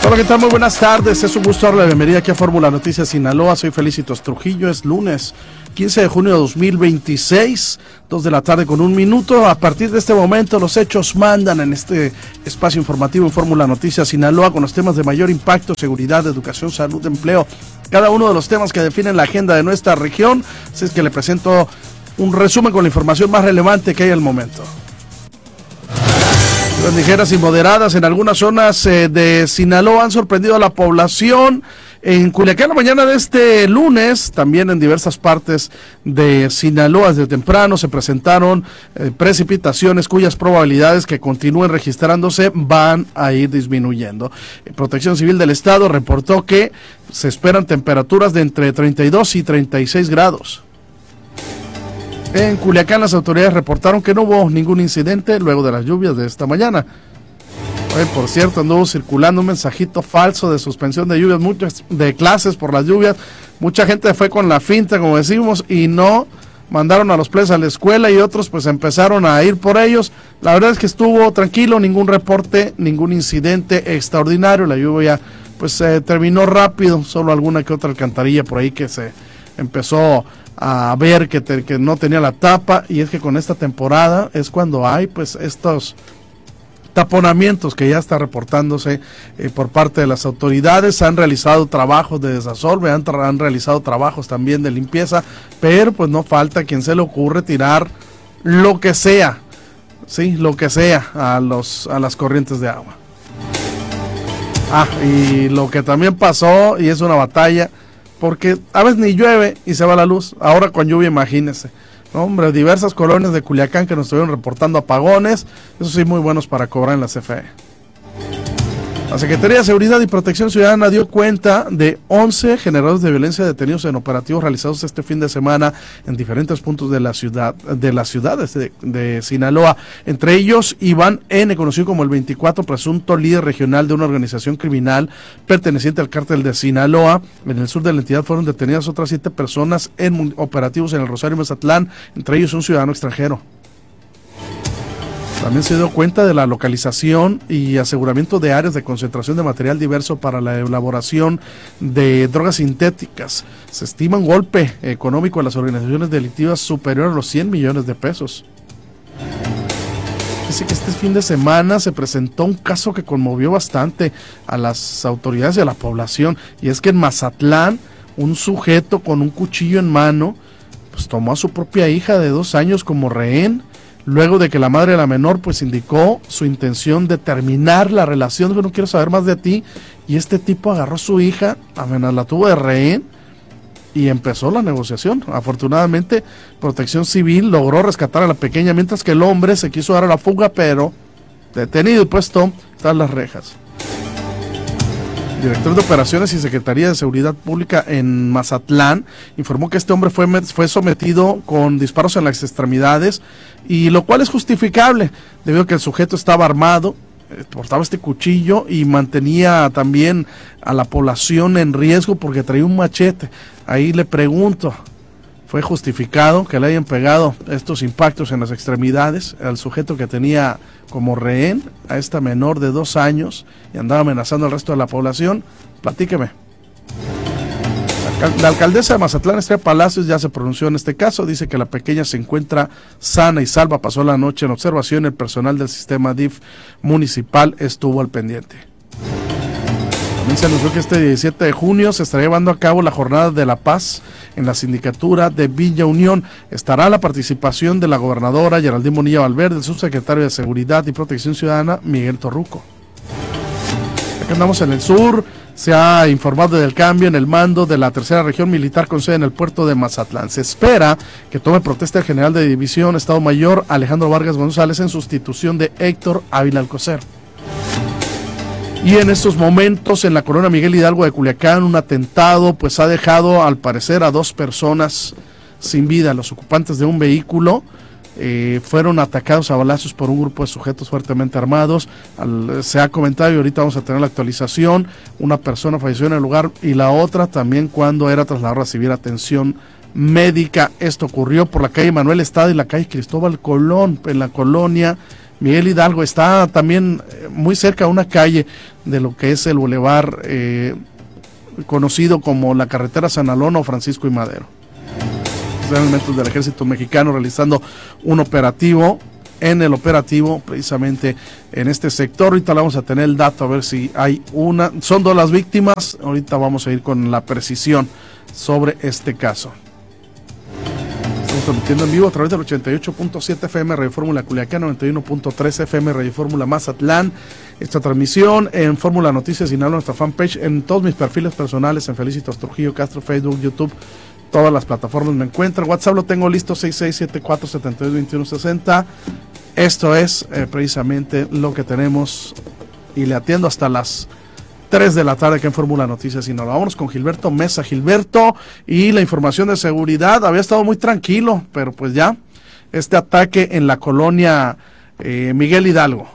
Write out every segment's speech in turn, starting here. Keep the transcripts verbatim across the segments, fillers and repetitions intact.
Hola, ¿qué tal? Muy buenas tardes. Es un gusto darle la bienvenida aquí a Fórmula Noticias Sinaloa. Soy Felicitos Trujillo. Es lunes quince de junio de dos mil veintiséis, dos de la tarde con un minuto. A partir de este momento los hechos mandan en este espacio informativo en Fórmula Noticias Sinaloa con los temas de mayor impacto: seguridad, educación, salud, empleo. Cada uno de los temas que definen la agenda de nuestra región. Así es que le presento un resumen con la información más relevante que hay al momento. Las ligeras y moderadas en algunas zonas eh, de Sinaloa han sorprendido a la población. En Culiacán, la mañana de este lunes, también en diversas partes de Sinaloa, desde temprano se presentaron eh, precipitaciones cuyas probabilidades que continúen registrándose van a ir disminuyendo. Eh, Protección Civil del Estado reportó que se esperan temperaturas de entre treinta y dos y treinta y seis grados. En Culiacán, las autoridades reportaron que no hubo ningún incidente luego de las lluvias de esta mañana. Oye, por cierto, anduvo circulando un mensajito falso de suspensión de lluvias, muchas de clases por las lluvias. Mucha gente fue con la finta, como decimos, y no mandaron a los plebes a la escuela, y otros pues empezaron a ir por ellos. La verdad es que estuvo tranquilo, ningún reporte, ningún incidente extraordinario. La lluvia pues eh, terminó rápido, solo alguna que otra alcantarilla por ahí que se empezó a ver que, te, que no tenía la tapa. Y es que con esta temporada es cuando hay pues estos taponamientos que ya está reportándose eh, por parte de las autoridades. Han realizado trabajos de desasolve, han, tra- han realizado trabajos también de limpieza, pero pues no falta quien se le ocurre tirar lo que sea, sí, lo que sea a los a las corrientes de agua. Ah, y lo que también pasó, y es una batalla, porque a veces ni llueve y se va la luz. Ahora con lluvia, imagínense. No, hombre, diversas colonias de Culiacán que nos estuvieron reportando apagones, eso sí, muy buenos para cobrar en la C F E. La Secretaría de Seguridad y Protección Ciudadana dio cuenta de once generadores de violencia detenidos en operativos realizados este fin de semana en diferentes puntos de la ciudad, de las ciudades de, de Sinaloa. Entre ellos, Iván N., conocido como el veinticuatro, presunto líder regional de una organización criminal perteneciente al cártel de Sinaloa. En el sur de la entidad fueron detenidas otras siete personas en operativos en el Rosario, Mazatlán, entre ellos un ciudadano extranjero. También se dio cuenta de la localización y aseguramiento de áreas de concentración de material diverso para la elaboración de drogas sintéticas. Se estima un golpe económico a las organizaciones delictivas superior a los cien millones de pesos. Dice que este fin de semana se presentó un caso que conmovió bastante a las autoridades y a la población, y es que en Mazatlán un sujeto con un cuchillo en mano pues tomó a su propia hija de dos años como rehén, luego de que la madre de la menor pues indicó su intención de terminar la relación. Dijo: no quiero saber más de ti. Y este tipo agarró a su hija, apenas la tuvo de rehén, y empezó la negociación. Afortunadamente, Protección Civil logró rescatar a la pequeña, mientras que el hombre se quiso dar a la fuga, pero detenido y puesto tras las rejas. Director de Operaciones y Secretaría de Seguridad Pública en Mazatlán informó que este hombre fue, fue sometido con disparos en las extremidades, y lo cual es justificable debido a que el sujeto estaba armado, eh, portaba este cuchillo y mantenía también a la población en riesgo porque traía un machete. Ahí le pregunto, ¿fue justificado que le hayan pegado estos impactos en las extremidades al sujeto que tenía como rehén a esta menor de dos años y andaba amenazando al resto de la población? Platíqueme. La, alcal- la alcaldesa de Mazatlán, Estrella Palacios, ya se pronunció en este caso. Dice que la pequeña se encuentra sana y salva. Pasó la noche en observación. El personal del sistema D I F municipal estuvo al pendiente. También se anunció que este diecisiete de junio se estará llevando a cabo la Jornada de la Paz en la sindicatura de Villa Unión. Estará la participación de la gobernadora Geraldine Bonilla Valverde, el subsecretario de Seguridad y Protección Ciudadana Miguel Torruco. Aquí andamos en el sur. Se ha informado del cambio en el mando de la tercera región militar con sede en el puerto de Mazatlán. Se espera que tome protesta el general de división Estado Mayor Alejandro Vargas González en sustitución de Héctor Ávila Alcocer. Y en estos momentos en la colonia Miguel Hidalgo de Culiacán, un atentado pues ha dejado al parecer a dos personas sin vida. Los ocupantes de un vehículo eh, fueron atacados a balazos por un grupo de sujetos fuertemente armados. Al, se ha comentado, y ahorita vamos a tener la actualización, una persona falleció en el lugar y la otra también cuando era trasladada a recibir atención médica. Esto ocurrió por la calle Manuel Estrada y la calle Cristóbal Colón, en la colonia Miguel Hidalgo, está también muy cerca de una calle de lo que es el bulevar eh, conocido como la carretera San Alón o Francisco y Madero. Elementos del ejército mexicano realizando un operativo, en el operativo precisamente en este sector. Ahorita le vamos a tener el dato a ver si hay una, son dos las víctimas, ahorita vamos a ir con la precisión sobre este caso. Estamos transmitiendo en vivo a través del ochenta y ocho punto siete F M Radio Fórmula Culiacán, noventa y uno punto tres F M Radio Fórmula Mazatlán. Esta transmisión en Fórmula Noticias Sinaloa, nuestra fanpage, en todos mis perfiles personales, en Felicitos Trujillo Castro, Facebook, YouTube, todas las plataformas me encuentran. WhatsApp lo tengo listo, seis seis siete cuatro siete dos dos uno seis cero. Esto es eh, precisamente lo que tenemos y le atiendo hasta las tres de la tarde aquí en Fórmula Noticias Sinaloa. Vámonos con Gilberto Mesa. Gilberto, y la información de seguridad, había estado muy tranquilo, pero pues ya, este ataque en la colonia eh, Miguel Hidalgo.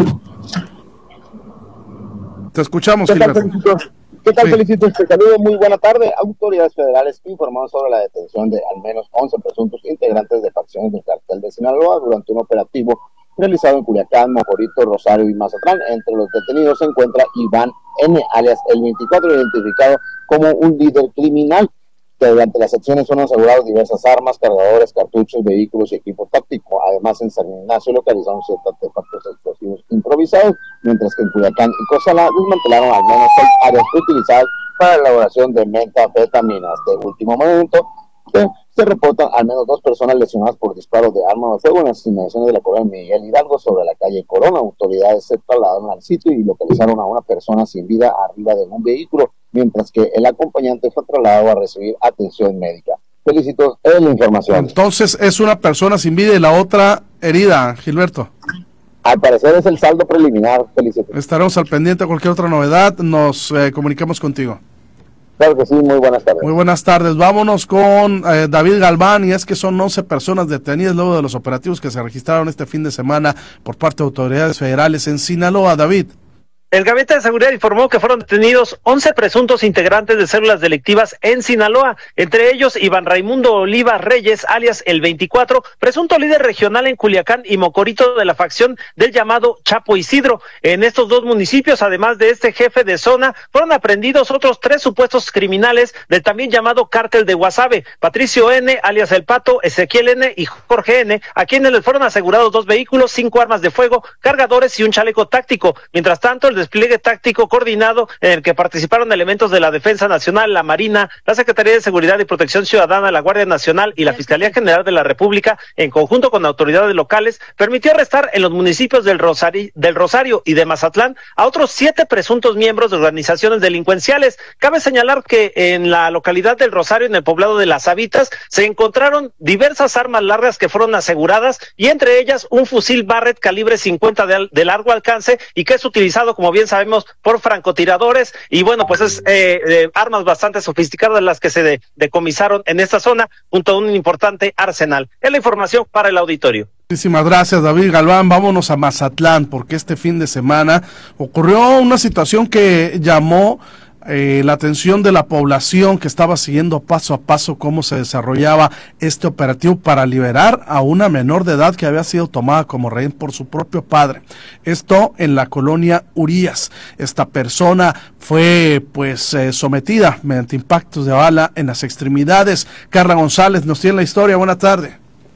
Te escuchamos, Gilberto. ¿Qué tal, Sí. Felicitos? Te saludo, muy buena tarde. Autoridades federales informaron sobre la detención de al menos once presuntos integrantes de facciones del cartel de Sinaloa durante un operativo realizado en Culiacán, Mocorito, Rosario y Mazatlán. Entre los detenidos se encuentra Iván N., alias el veinticuatro, identificado como un líder criminal. Durante las acciones son asegurados diversas armas, cargadores, cartuchos, vehículos y equipo táctico. Además, en San Ignacio localizaron ciertos artefactos explosivos improvisados, mientras que en Culiacán y Cozalá desmantelaron al menos seis áreas utilizadas para la elaboración de metanfetamina. Hasta el último momento, se, se reportan al menos dos personas lesionadas por disparos de arma de fuego en las inmediaciones de la colonia Miguel Hidalgo sobre la calle Corona. Autoridades se trasladaron al sitio y localizaron a una persona sin vida arriba de un vehículo, mientras que el acompañante fue trasladado a recibir atención médica. Felicitos en la información. Entonces es una persona sin vida y la otra herida, Gilberto. Al parecer es el saldo preliminar. Felicitos. Estaremos al pendiente de cualquier otra novedad, nos eh, comunicamos contigo. Claro que sí, muy buenas tardes. Muy buenas tardes, vámonos con eh, David Galván, y es que son once personas detenidas luego de los operativos que se registraron este fin de semana por parte de autoridades federales en Sinaloa. David. El Gabinete de Seguridad informó que fueron detenidos once presuntos integrantes de células delictivas en Sinaloa, entre ellos Iván Raimundo Oliva Reyes, alias el veinticuatro, presunto líder regional en Culiacán y Mocorito de la facción del llamado Chapo Isidro. En estos dos municipios, además de este jefe de zona, fueron aprehendidos otros tres supuestos criminales del también llamado Cártel de Guasave: Patricio N., alias El Pato, Ezequiel N. y Jorge N., a quienes les fueron asegurados dos vehículos, cinco armas de fuego, cargadores y un chaleco táctico. Mientras tanto, el despliegue táctico coordinado en el que participaron elementos de la Defensa Nacional, la Marina, la Secretaría de Seguridad y Protección Ciudadana, la Guardia Nacional y la Fiscalía General de la República, en conjunto con autoridades locales, permitió arrestar en los municipios del Rosario, del Rosario y de Mazatlán a otros siete presuntos miembros de organizaciones delincuenciales. Cabe señalar que en la localidad del Rosario, en el poblado de Las Habitas, se encontraron diversas armas largas que fueron aseguradas, y entre ellas un fusil Barrett calibre cincuenta de, de largo alcance, y que es utilizado, como bien sabemos, por francotiradores. Y bueno, pues es eh, eh, armas bastante sofisticadas las que se de, decomisaron en esta zona, junto a un importante arsenal. Es la información para el auditorio. Muchísimas gracias, David Galván. Vámonos a Mazatlán, porque este fin de semana ocurrió una situación que llamó Eh, la atención de la población, que estaba siguiendo paso a paso cómo se desarrollaba este operativo para liberar a una menor de edad que había sido tomada como rehén por su propio padre. Esto en la colonia Urias. Esta persona fue pues eh, sometida mediante impactos de bala en las extremidades. Carla González nos tiene la historia. Buenas tardes.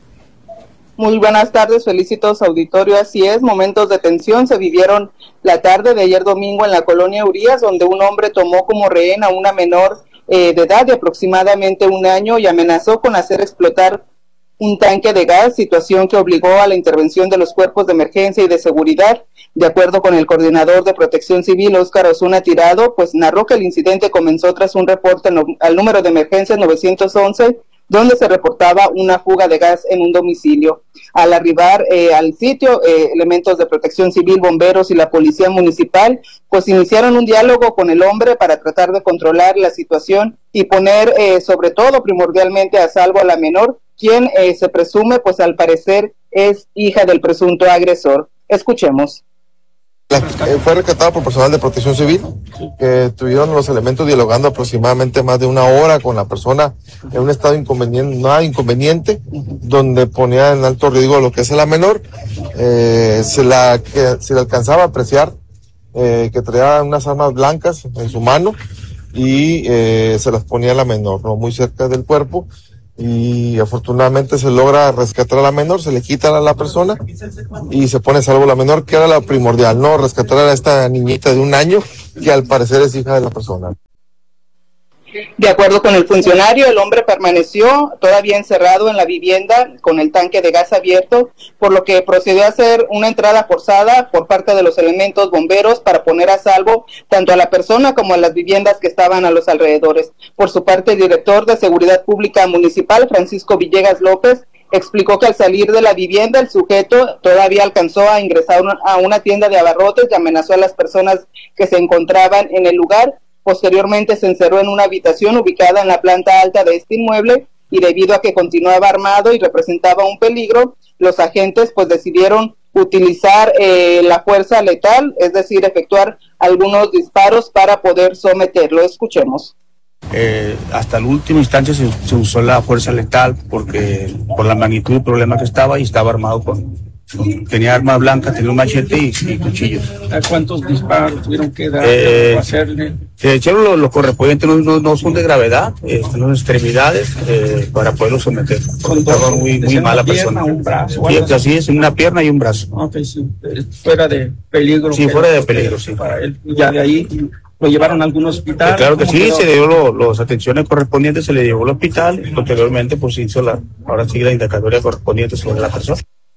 Muy buenas tardes, Felicitos auditorio. Así es, momentos de tensión se vivieron la tarde de ayer domingo en la colonia Urias, donde un hombre tomó como rehén a una menor eh, de edad de aproximadamente un año y amenazó con hacer explotar un tanque de gas, situación que obligó a la intervención de los cuerpos de emergencia y de seguridad. De acuerdo con el coordinador de Protección Civil, Óscar Osuna Tirado, pues narró que el incidente comenzó tras un reporte no, al número de emergencia nueve once, donde se reportaba una fuga de gas en un domicilio. Al arribar eh, al sitio, eh, elementos de Protección Civil, bomberos y la policía municipal, pues iniciaron un diálogo con el hombre para tratar de controlar la situación y poner eh, sobre todo primordialmente a salvo a la menor, quien eh, se presume, pues al parecer es hija del presunto agresor. Escuchemos. La, eh, fue rescatada por personal de Protección Civil, que tuvieron los elementos dialogando aproximadamente más de una hora con la persona en un estado inconveniente, nada inconveniente, donde ponía en alto riesgo lo que es la menor, eh, se, la, que, se le alcanzaba a apreciar eh, que traía unas armas blancas en su mano y eh, se las ponía a la menor, ¿no? Muy cerca del cuerpo, y afortunadamente se logra rescatar a la menor, se le quita a la persona y se pone a salvo la menor, que era la primordial, ¿no? Rescatar a esta niñita de un año que al parecer es hija de la persona. De acuerdo con el funcionario, el hombre permaneció todavía encerrado en la vivienda con el tanque de gas abierto, por lo que procedió a hacer una entrada forzada por parte de los elementos bomberos para poner a salvo tanto a la persona como a las viviendas que estaban a los alrededores. Por su parte, el director de Seguridad Pública Municipal, Francisco Villegas López, explicó que al salir de la vivienda el sujeto todavía alcanzó a ingresar a una tienda de abarrotes y amenazó a las personas que se encontraban en el lugar. Posteriormente se encerró en una habitación ubicada en la planta alta de este inmueble y debido a que continuaba armado y representaba un peligro, los agentes pues decidieron utilizar eh, la fuerza letal, es decir, efectuar algunos disparos para poder someterlo. Escuchemos. Eh, hasta el último instante se, se usó la fuerza letal porque por la magnitud del problema que estaba y estaba armado con, con tenía arma blanca, tenía un machete y, y cuchillos. ¿A cuántos disparos tuvieron que dar eh, o hacerle? Se echaron los, los correspondientes, no, no, no son de gravedad, eh, son extremidades eh, para poderlo someter. Estaba muy, muy mala persona. Un brazo, sí, así es, una pierna y un brazo. Okay, sí. Fuera de peligro. Sí, fuera de peligro, sí. Para él, ya de ahí lo llevaron a algún hospital. Eh, claro que sí, quedó? se le dio lo, los atenciones correspondientes, se le llevó al hospital y posteriormente pues se hizo la, ahora sí la indagatoria correspondiente sobre la persona.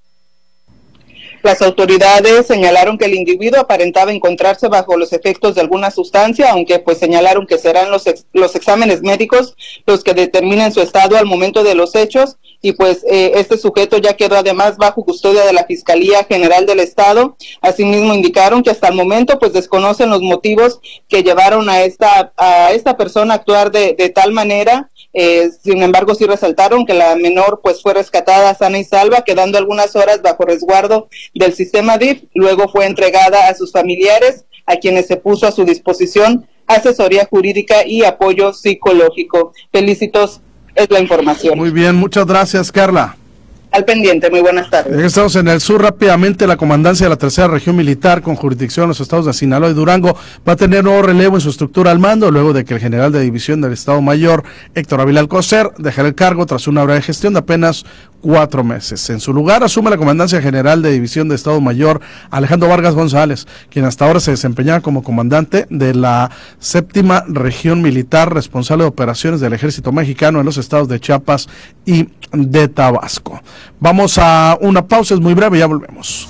Las autoridades señalaron que el individuo aparentaba encontrarse bajo los efectos de alguna sustancia, aunque pues señalaron que serán los ex, los exámenes médicos los que determinen su estado al momento de los hechos, y pues eh, este sujeto ya quedó además bajo custodia de la Fiscalía General del Estado. Asimismo indicaron que hasta el momento pues desconocen los motivos que llevaron a esta a esta persona a actuar de, de tal manera. Eh, sin embargo, sí resaltaron que la menor pues fue rescatada sana y salva, quedando algunas horas bajo resguardo del sistema D I F. Luego fue entregada a sus familiares, a quienes se puso a su disposición asesoría jurídica y apoyo psicológico. Felicitos, es la información. Muy bien, muchas gracias, Carla. Al pendiente, muy buenas tardes. Estamos en el sur rápidamente. La comandancia de la tercera región militar con jurisdicción en los estados de Sinaloa y Durango va a tener nuevo relevo en su estructura al mando luego de que el general de división del Estado Mayor, Héctor Ávila Alcocer, dejara el cargo tras una breve gestión de apenas cuatro meses. En su lugar asume la comandancia general de división de Estado Mayor Alejandro Vargas González, quien hasta ahora se desempeñaba como comandante de la séptima región militar responsable de operaciones del ejército mexicano en los estados de Chiapas y de Tabasco. Vamos a una pausa, es muy breve, ya volvemos.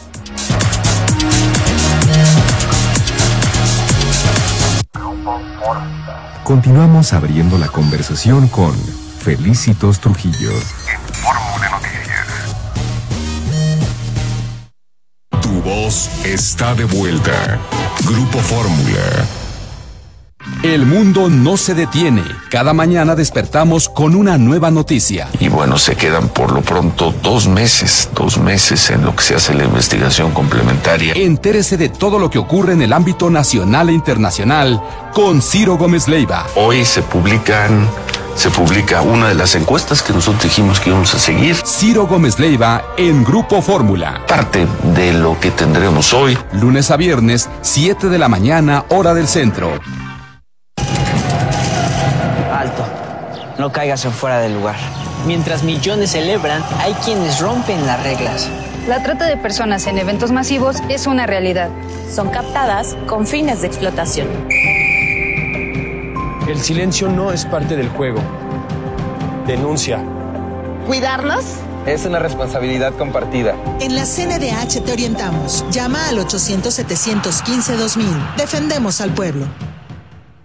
Continuamos abriendo la conversación con Felicitos Trujillo. Fórmula Noticias. Tu voz está de vuelta. Grupo Fórmula. El mundo no se detiene. Cada mañana despertamos con una nueva noticia. Y bueno, se quedan por lo pronto dos meses, dos meses en lo que se hace la investigación complementaria. Entérese de todo lo que ocurre en el ámbito nacional e internacional con Ciro Gómez Leiva. Hoy se publican, se publica una de las encuestas que nosotros dijimos que íbamos a seguir. Ciro Gómez Leiva en Grupo Fórmula. Parte de lo que tendremos hoy. Lunes a viernes, siete de la mañana, hora del centro. Alto, no caigas en fuera del lugar. Mientras millones celebran, hay quienes rompen las reglas. La trata de personas en eventos masivos es una realidad. Son captadas con fines de explotación. El silencio no es parte del juego. Denuncia. ¿Cuidarnos? Es una responsabilidad compartida. En la C N D H te orientamos. Llama al ochocientos, setecientos quince, dos mil. Defendemos al pueblo.